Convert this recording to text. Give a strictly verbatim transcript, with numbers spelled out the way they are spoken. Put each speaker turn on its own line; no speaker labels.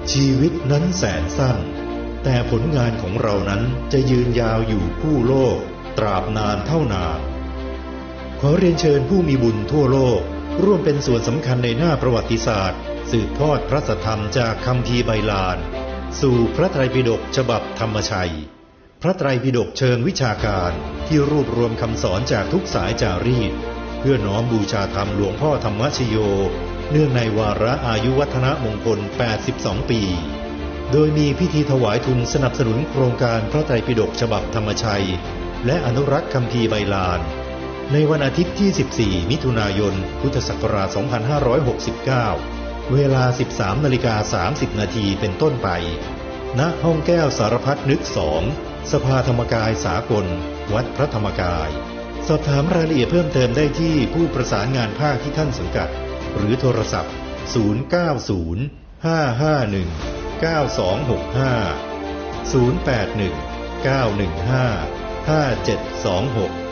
ชีวิตนั้นแสนสั้นแต่ผลงานของเรานั้นจะยืนยาวอยู่คู่โลกตราบนานเท่านานขอเรียนเชิญผู้มีบุญทั่วโลกร่วมเป็นส่วนสำคัญในหน้าประวัติศาสตร์สืบทอดพระสัทธรรมจากคัมภีร์ไบลานสู่พระไตรปิฎกฉบับธรรมชัยพระไตรปิฎกเชิงวิชาการที่รวบรวมคำสอนจากทุกสายจารีตเพื่อน้อมบูชาธรรมหลวงพ่อธรรมชโยเนื่องในวาระอายุวัฒนมงคลแปดสิบสองปีโดยมีพิธีถวายทุนสนับสนุนโครงการพระไตรปิฎกฉบับธรรมชัยและอนุรักษ์คัมภีร์ไบลานในวันอาทิตย์ที่สิบสี่มิถุนายนพุทธศักราชสองพันห้าร้อยหกสิบเก้าเวลา สิบสามนาฬิกาสามสิบนาทีเป็นต้นไปณห้องแก้วสารพัดนึกสองสภาธรรมกายสากลวัดพระธรรมกายสอบถามรายละเอียดเพิ่มเติมได้ที่ผู้ประสานงานภาคที่ท่านสังกัดหรือโทรศัพท์ศูนย์ เก้า ศูนย์ ห้า ห้า หนึ่ง เก้า สอง หก ห้า ศูนย์ แปด หนึ่ง เก้า หนึ่ง ห้า ห้า เจ็ด สอง หก